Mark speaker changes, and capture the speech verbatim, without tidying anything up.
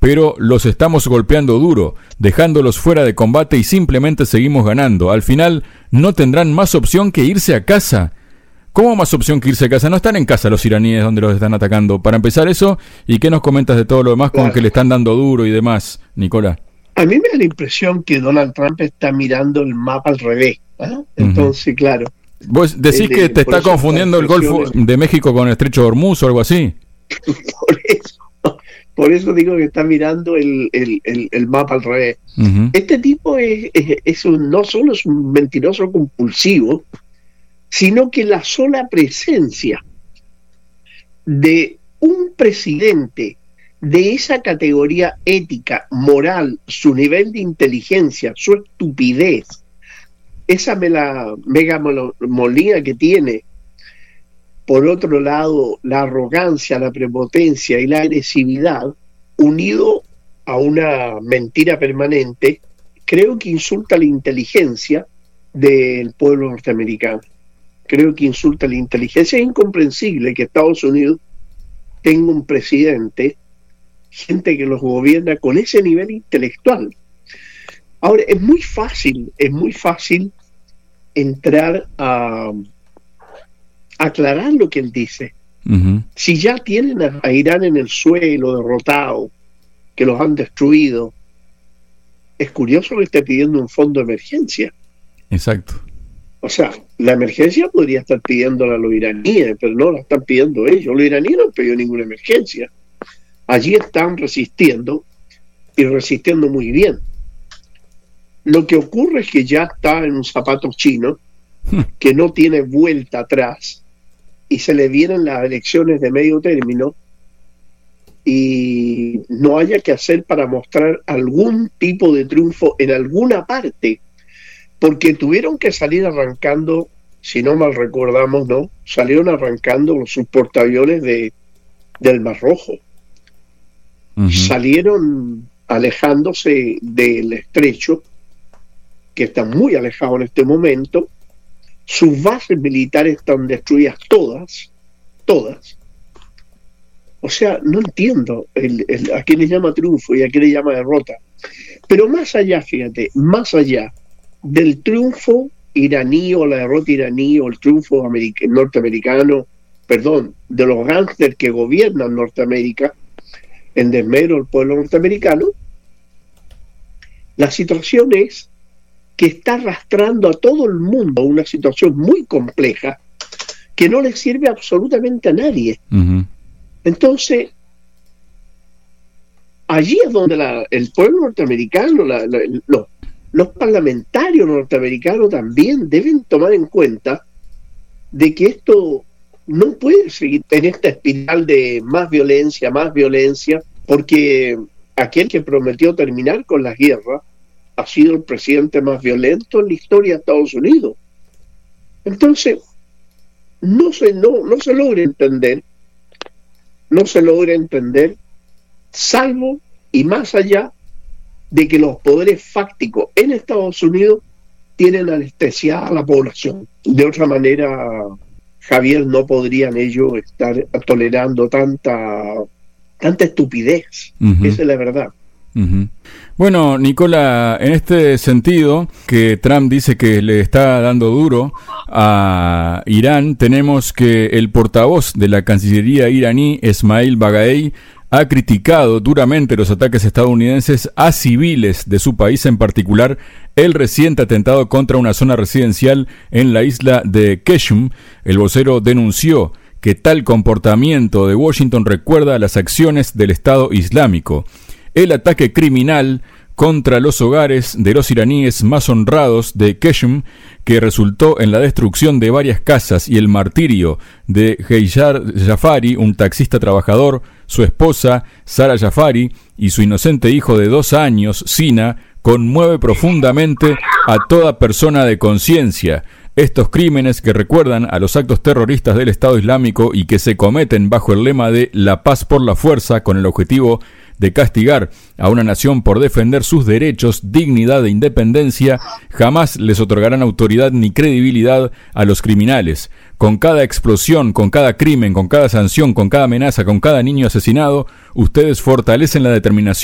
Speaker 1: pero los estamos golpeando duro, dejándolos fuera de combate y simplemente seguimos ganando. Al final no tendrán más opción que irse a casa. ¿Cómo más opción que irse a casa? No están en casa los iraníes donde los están atacando. Para empezar eso, ¿y qué nos comentas de todo lo demás
Speaker 2: Claro.
Speaker 1: con que le están dando duro y demás, Nicolás?
Speaker 2: A mí me da la impresión que Donald Trump está mirando el mapa al revés. ¿Ah? Entonces, uh-huh. claro.
Speaker 1: ¿Vos decís
Speaker 2: el,
Speaker 1: que te está confundiendo el Golfo de México con el Estrecho de Hormuz o algo así?
Speaker 2: Por eso, por eso digo que está mirando el, el, el, el mapa al revés. Uh-huh. Este tipo es, es, es un, no solo es un mentiroso compulsivo, sino que la sola presencia de un presidente de esa categoría ética, moral, su nivel de inteligencia, su estupidez, esa megamonía que tiene, por otro lado, la arrogancia, la prepotencia y la agresividad, unido a una mentira permanente, creo que insulta la inteligencia del pueblo norteamericano. Creo que insulta la inteligencia. Es incomprensible que Estados Unidos tenga un presidente, gente que los gobierna con ese nivel intelectual. Ahora, es muy fácil, es muy fácil entrar a, a aclarar lo que él dice. Uh-huh. Si ya tienen a, a Irán en el suelo, derrotado, que los han destruido, es curioso que esté pidiendo un fondo de emergencia.
Speaker 1: Exacto.
Speaker 2: O sea, la emergencia podría estar pidiéndola a los iraníes, pero no la están pidiendo ellos. Los iraníes no han pedido ninguna emergencia. Allí están resistiendo y resistiendo muy bien. Lo que ocurre es que ya está en un zapato chino que no tiene vuelta atrás y se le vienen las elecciones de medio término y no haya que hacer para mostrar algún tipo de triunfo en alguna parte, porque tuvieron que salir arrancando, si no mal recordamos, ¿no? Salieron arrancando sus portaaviones de, del Mar Rojo. Uh-huh. Salieron alejándose del estrecho, que está muy alejado en este momento. Sus bases militares están destruidas todas, todas. O sea, no entiendo el, el, a qué le llama triunfo y a qué le llama derrota. Pero más allá, fíjate, más allá del triunfo iraní o la derrota iraní o el triunfo americ- norteamericano, perdón, de los gángsters que gobiernan Norteamérica, en desmedro del pueblo norteamericano, la situación es que está arrastrando a todo el mundo a una situación muy compleja que no le sirve absolutamente a nadie. Uh-huh. Entonces, allí es donde la, el pueblo norteamericano, la, la, los, los parlamentarios norteamericanos también deben tomar en cuenta de que esto no puede seguir en esta espiral de más violencia, más violencia, porque aquel que prometió terminar con las guerras ha sido el presidente más violento en la historia de Estados Unidos. Entonces, no se, no, no se logra entender, no se logra entender, salvo y más allá de que los poderes fácticos en Estados Unidos tienen anestesiada a la población. De otra manera, Javier, no podrían ellos estar tolerando tanta, tanta estupidez. Uh-huh. Esa es la verdad.
Speaker 1: Uh-huh. Bueno, Nicola, en este sentido, que Trump dice que le está dando duro a Irán, tenemos que el portavoz de la Cancillería iraní, Esmail Baghaei, ha criticado duramente los ataques estadounidenses a civiles de su país, en particular el reciente atentado contra una zona residencial en la isla de Qeshm. El vocero denunció que tal comportamiento de Washington recuerda a las acciones del Estado Islámico. El ataque criminal contra los hogares de los iraníes más honrados de Qeshm, que resultó en la destrucción de varias casas y el martirio de Heydar Jafari, un taxista trabajador, su esposa Sara Jafari y su inocente hijo de dos años, Sina, conmueve profundamente a toda persona de conciencia. Estos crímenes, que recuerdan a los actos terroristas del Estado Islámico y que se cometen bajo el lema de la paz por la fuerza, con el objetivo de castigar a una nación por defender sus derechos, dignidad e independencia, jamás les otorgarán autoridad ni credibilidad a los criminales. Con cada explosión, con cada crimen, con cada sanción, con cada amenaza, con cada niño asesinado, ustedes fortalecen la determinación